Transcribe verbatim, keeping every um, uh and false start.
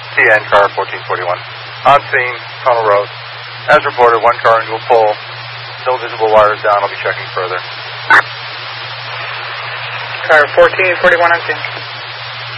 T N, car fourteen forty-one. On scene, Tunnel Road. As reported, one car into a pole. No visible wires down. I'll be checking further. Car fourteen forty-one on scene.